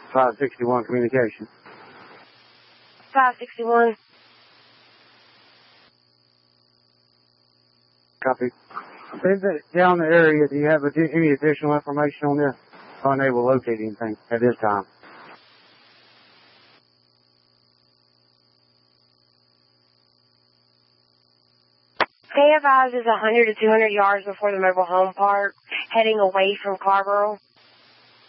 561 communication. 561. Copy. Is it down the area? Do you have any additional information on this? Unable to locate anything at this time. KFIs is 100 to 200 yards before the mobile home park, heading away from Carborough.